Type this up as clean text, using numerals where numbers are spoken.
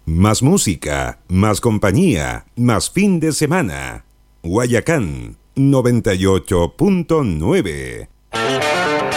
Más música, más compañía, más fin de semana. Guayacán 98.9.